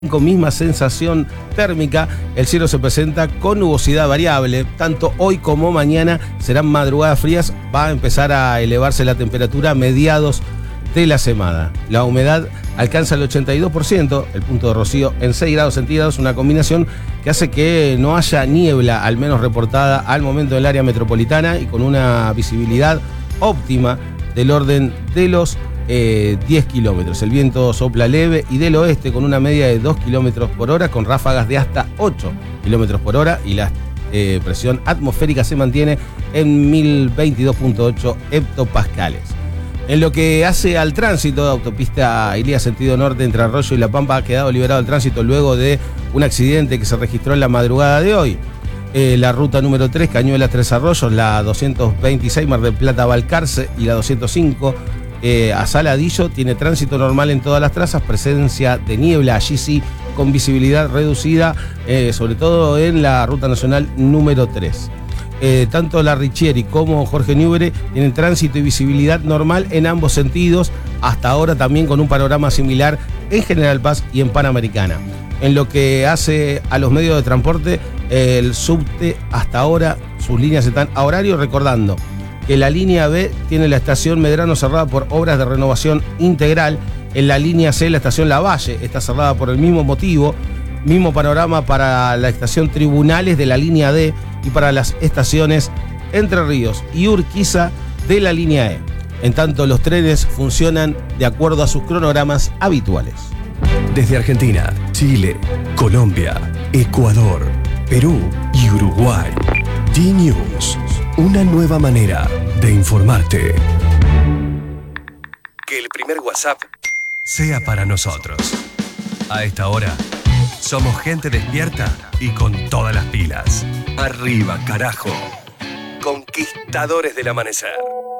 Misma sensación térmica, el cielo se presenta con nubosidad variable, tanto hoy como mañana serán madrugadas frías, va a empezar a elevarse la temperatura a mediados de la semana. La humedad alcanza el 82%, el punto de rocío en 6 grados centígrados, una combinación que hace que no haya niebla, al menos reportada al momento del área metropolitana, y con una visibilidad óptima del orden de los 10 kilómetros. El viento sopla leve y del oeste con una media de 2 kilómetros por hora, con ráfagas de hasta 8 kilómetros por hora, y la presión atmosférica se mantiene en 1022.8 hectopascales. En lo que hace al tránsito, autopista Ilía sentido norte entre Arroyo y La Pampa ha quedado liberado el tránsito luego de un accidente que se registró en la madrugada de hoy. La ruta número 3, Cañuelas Tres Arroyos, la 226 Mar del Plata Balcarce y la 205 a Saladillo tiene tránsito normal en todas las trazas, presencia de niebla, allí sí con visibilidad reducida, sobre todo en la ruta nacional número 3. Tanto la Richieri como Jorge Newbery tienen tránsito y visibilidad normal en ambos sentidos, hasta ahora también con un panorama similar en General Paz y en Panamericana. En lo que hace a los medios de transporte, el subte hasta ahora, sus líneas están a horario, recordando que la línea B tiene la estación Medrano cerrada por obras de renovación integral. En la línea C, la estación Lavalle está cerrada por el mismo motivo. Mismo panorama para la estación Tribunales de la línea D y para las estaciones Entre Ríos y Urquiza de la línea E. En tanto, los trenes funcionan de acuerdo a sus cronogramas habituales. Desde Argentina, Chile, Colombia, Ecuador, Perú y Uruguay, D-News, una nueva manera de informarte. Que el primer WhatsApp sea para nosotros. A esta hora, somos gente despierta y con todas las pilas. Arriba, carajo. Conquistadores del amanecer.